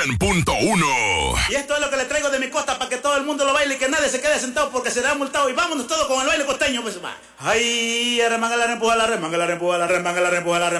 100.1. Y esto es lo que le traigo de mi costa para que todo el mundo lo baile y que nadie se quede sentado porque será multado. Y vámonos todos con el baile costeño, pues va. Ay, remanga la rempuja, la remanga la rempuja, la remanga la rempuja, la remanga.